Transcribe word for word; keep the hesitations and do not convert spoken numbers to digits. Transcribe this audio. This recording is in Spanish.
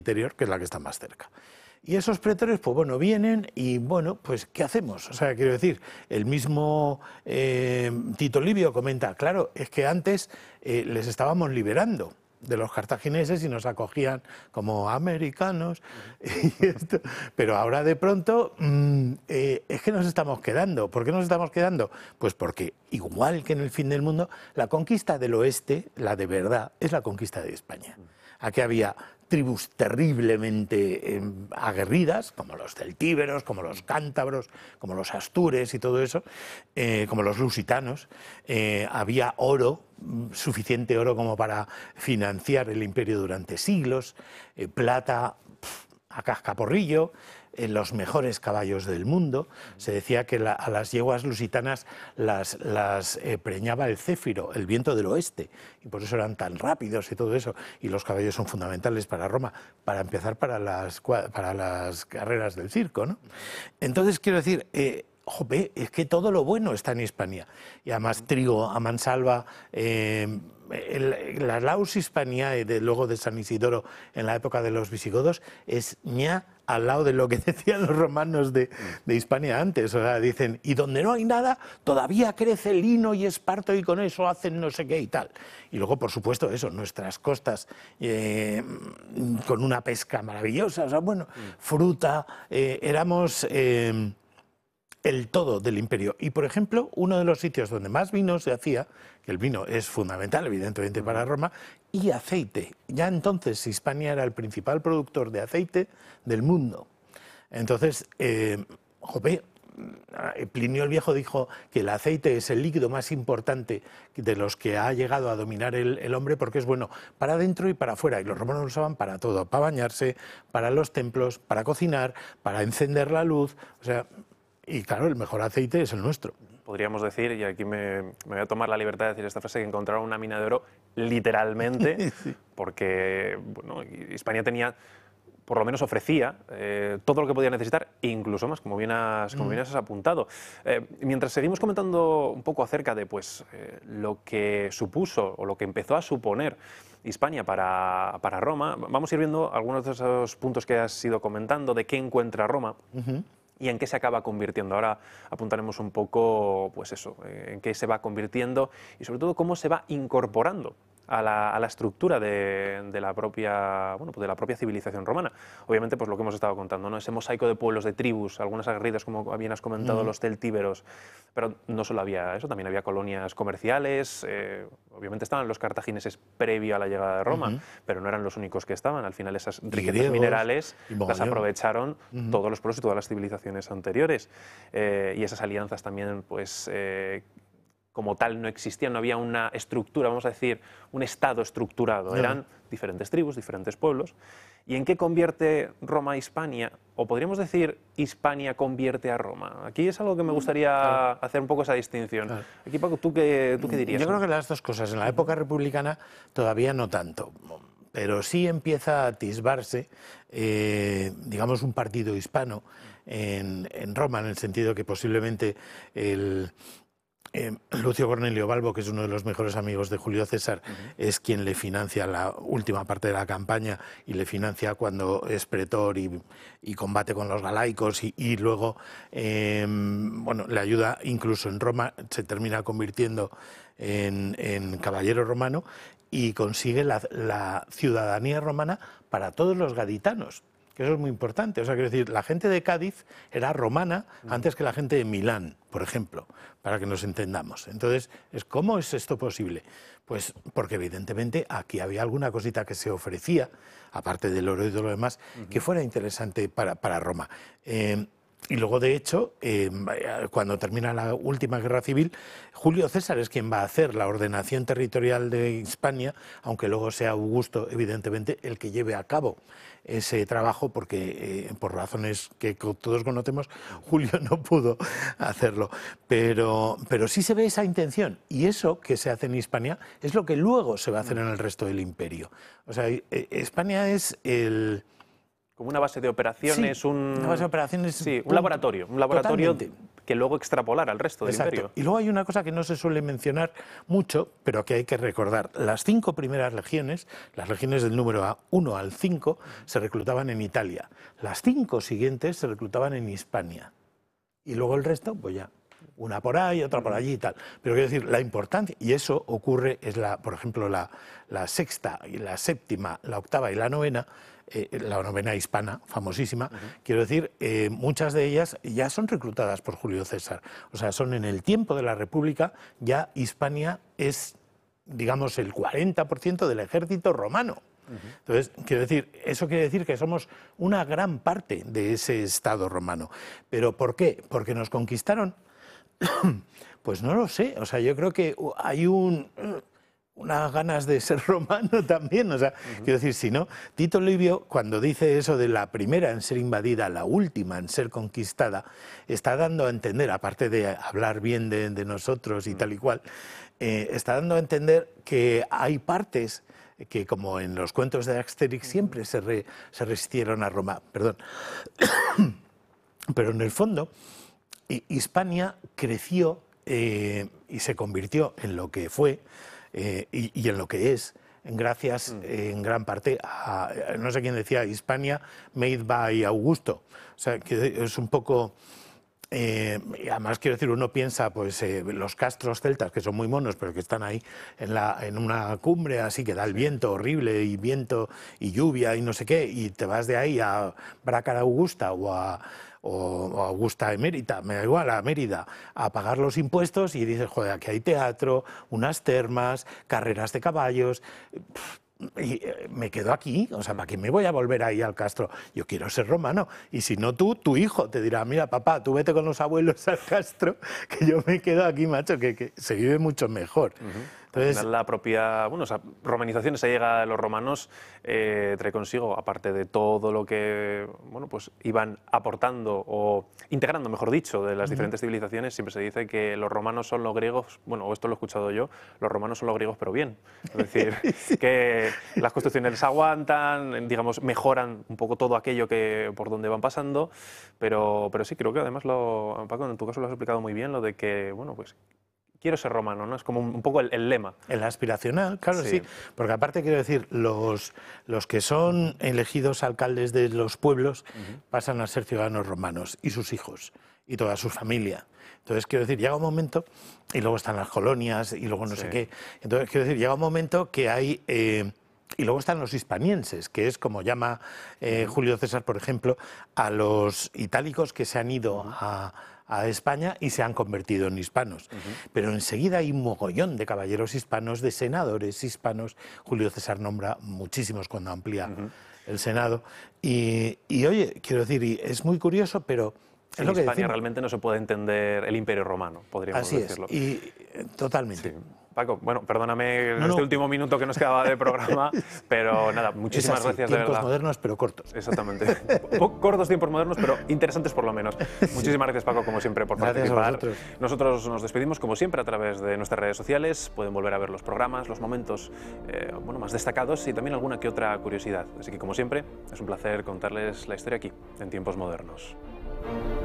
interior, que es la que está más cerca. Y esos pretores, pues bueno, vienen y, bueno, pues ¿qué hacemos? O sea, quiero decir, el mismo eh, Tito Livio comenta, claro, es que antes eh, les estábamos liberando de los cartagineses y nos acogían como americanos, y esto, pero ahora de pronto mmm, eh, es que nos estamos quedando. ¿Por qué nos estamos quedando? Pues porque, igual que en el fin del mundo, la conquista del oeste, la de verdad, es la conquista de España. Aquí había tribus terriblemente eh, aguerridas, como los celtíberos, como los cántabros, como los astures y todo eso, eh, como los lusitanos. Eh, había oro, suficiente oro como para financiar el imperio durante siglos, eh, plata pf, a cascaporrillo, eh, los mejores caballos del mundo. Se decía que la, a las yeguas lusitanas las, las eh, preñaba el céfiro, el viento del oeste, y por eso eran tan rápidos y todo eso. Y los caballos son fundamentales para Roma, para empezar para las, para las carreras del circo, ¿no? Entonces, quiero decir, eh, jope, es que todo lo bueno está en Hispania. Y además trigo, a mansalva, eh, el, la Laus Hispaniae, de, luego de San Isidoro, en la época de los visigodos, es ña al lado de lo que decían los romanos de, de Hispania antes. O sea, dicen, y donde no hay nada, todavía crece lino y esparto y con eso hacen no sé qué y tal. Y luego, por supuesto, eso, nuestras costas eh, con una pesca maravillosa, o sea, bueno, fruta, eh, éramos... Eh, el todo del imperio. Y, por ejemplo, uno de los sitios donde más vino se hacía, que el vino es fundamental, evidentemente, para Roma, y aceite. Ya entonces Hispania era el principal productor de aceite del mundo. Entonces, eh, jope, Plinio el Viejo dijo que el aceite es el líquido más importante de los que ha llegado a dominar el, el hombre, porque es bueno para adentro y para afuera, y los romanos lo usaban para todo, para bañarse, para los templos, para cocinar, para encender la luz, o sea... Y claro, el mejor aceite es el nuestro. Podríamos decir, y aquí me, me voy a tomar la libertad de decir esta frase, que encontraron una mina de oro literalmente, sí. Porque bueno, Hispania tenía, por lo menos ofrecía, eh, todo lo que podía necesitar, e incluso más, como bien has, como bien has apuntado. Eh, mientras seguimos comentando un poco acerca de pues, eh, lo que supuso o lo que empezó a suponer Hispania para, para Roma, vamos a ir viendo algunos de esos puntos que has ido comentando, de qué encuentra Roma. Uh-huh. ¿Y en qué se acaba convirtiendo? Ahora apuntaremos un poco, pues eso, en qué se va convirtiendo y sobre todo cómo se va incorporando a la, a la estructura de, de, la propia, bueno, pues de la propia civilización romana. Obviamente, pues lo que hemos estado contando, ¿no? Ese mosaico de pueblos, de tribus, algunas aguerridas, como bien has comentado, mm. los celtíberos, pero no solo había eso, también había colonias comerciales, eh, obviamente estaban los cartagineses previo a la llegada de Roma, uh-huh. pero no eran los únicos que estaban. Al final esas riquezas griegos, minerales las aprovecharon uh-huh. todos los pueblos y todas las civilizaciones anteriores, eh, y esas alianzas también, pues... Eh, como tal no existían, no había una estructura, vamos a decir, un estado estructurado, eran diferentes tribus, diferentes pueblos. ¿Y en qué convierte Roma a Hispania? O podríamos decir, Hispania convierte a Roma. Aquí es algo que me gustaría claro. hacer un poco esa distinción. Claro. Aquí, Paco, ¿tú qué, ¿tú qué dirías? Yo creo que las dos cosas. En la época republicana todavía no tanto, pero sí empieza a atisbarse, eh, digamos, un partido hispano en, en Roma, en el sentido que posiblemente el... Eh, Lucio Cornelio Balbo, que es uno de los mejores amigos de Julio César, uh-huh. es quien le financia la última parte de la campaña y le financia cuando es pretor y, y combate con los galaicos y, y luego eh, bueno, le ayuda incluso en Roma, se termina convirtiendo en, en caballero romano y consigue la, la ciudadanía romana para todos los gaditanos. Que eso es muy importante. O sea, quiero decir, la gente de Cádiz era romana antes que la gente de Milán, por ejemplo, para que nos entendamos. Entonces, ¿cómo es esto posible? Pues porque evidentemente aquí había alguna cosita que se ofrecía, aparte del oro y de lo demás, uh-huh. que fuera interesante para, para Roma. Eh, Y luego, de hecho, eh, cuando termina la última guerra civil, Julio César es quien va a hacer la ordenación territorial de Hispania, aunque luego sea Augusto, evidentemente, el que lleve a cabo ese trabajo, porque eh, por razones que todos conocemos, Julio no pudo hacerlo. Pero, pero sí se ve esa intención, y eso que se hace en Hispania es lo que luego se va a hacer en el resto del imperio. O sea, eh, Hispania es el... Como una base de operaciones, sí, un, una base de operaciones, sí, un laboratorio, un laboratorio totalmente. que luego extrapolar al resto del Exacto. imperio. Y luego hay una cosa que no se suele mencionar mucho, pero que hay que recordar. Las cinco primeras legiones, las legiones del número uno al cinco, se reclutaban en Italia. Las cinco siguientes se reclutaban en Hispania. Y luego el resto, pues ya, una por ahí, otra por allí y tal. Pero quiero decir, la importancia, y eso ocurre, es la, por ejemplo, la, la sexta y la séptima, la octava y la novena, eh, la novena hispana, famosísima, uh-huh. quiero decir, eh, muchas de ellas ya son reclutadas por Julio César. O sea, son en el tiempo de la República, ya Hispania es, digamos, el cuarenta por ciento del ejército romano. Entonces, quiero decir, eso quiere decir que somos una gran parte de ese Estado romano. ¿Pero por qué? ¿Porque nos conquistaron? Pues no lo sé. O sea, yo creo que hay un, unas ganas de ser romano también. O sea, uh-huh. quiero decir, si no, Tito Livio, cuando dice eso de la primera en ser invadida, la última en ser conquistada, está dando a entender, aparte de hablar bien de, de nosotros y uh-huh. tal y cual, eh, está dando a entender que hay partes que, como en los cuentos de Asterix, siempre se, re, se resistieron a Roma. Perdón. Pero en el fondo, Hispania creció eh, y se convirtió en lo que fue eh, y, y en lo que es, gracias eh, en gran parte a, no sé quién decía, Hispania made by Augusto. O sea, que es un poco... Eh, y además, quiero decir, uno piensa, pues, eh, los castros celtas, que son muy monos, pero que están ahí en, la, en una cumbre, así que da el viento horrible, y viento y lluvia y no sé qué, y te vas de ahí a Brácara Augusta o a, o, o Augusta Emérita, me da igual, a Mérida, a pagar los impuestos y dices, joder, aquí hay teatro, unas termas, carreras de caballos... Pff, y me quedo aquí, o sea, ¿para qué me voy a volver ahí al castro? Yo quiero ser romano, y si no tú, tu hijo te dirá, mira papá, tú vete con los abuelos al castro, que yo me quedo aquí, macho, que, que se vive mucho mejor. Uh-huh. Entonces, Al final, la propia, bueno, esa romanización, esa llegada de los romanos eh, trae consigo, aparte de todo lo que, bueno, pues iban aportando o integrando, mejor dicho, de las uh-huh. diferentes civilizaciones, siempre se dice que los romanos son los griegos, bueno, esto lo he escuchado yo, los romanos son los griegos pero bien, es decir, sí. que las construcciones les aguantan, digamos, mejoran un poco todo aquello que por donde van pasando, pero, pero sí, creo que además, lo, Paco, en tu caso lo has explicado muy bien, lo de que, bueno, pues quiero ser romano, ¿no? Es como un, un poco el, el lema. El aspiracional, claro, sí. sí. Porque aparte, quiero decir, los, los que son elegidos alcaldes de los pueblos uh-huh. pasan a ser ciudadanos romanos, y sus hijos, y toda su familia. Entonces, quiero decir, llega un momento, y luego están las colonias, y luego no sí. sé qué. Entonces, quiero decir, llega un momento que hay... Eh, y luego están los hispanienses, que es como llama eh, Julio César, por ejemplo, a los itálicos que se han ido uh-huh. a... a España y se han convertido en hispanos. Uh-huh. Pero enseguida hay un mogollón de caballeros hispanos, de senadores hispanos. Julio César nombra muchísimos cuando amplía uh-huh. el Senado. Y, y oye, quiero decir, y es muy curioso, pero... En es lo que España decimos. Realmente no se puede entender el Imperio Romano, podríamos Así decirlo. Así es, y totalmente. Sí. Paco, bueno, perdóname no, este no. último minuto que nos quedaba de programa, pero nada, muchísimas así, gracias de verdad. Tiempos modernos, pero cortos. Exactamente. Cortos tiempos modernos, pero interesantes por lo menos. Muchísimas gracias, Paco, como siempre, por gracias participar. A vosotros. Nosotros nos despedimos, como siempre, a través de nuestras redes sociales. Pueden volver a ver los programas, los momentos eh, bueno, más destacados y también alguna que otra curiosidad. Así que, como siempre, es un placer contarles la historia aquí, en Tiempos Modernos.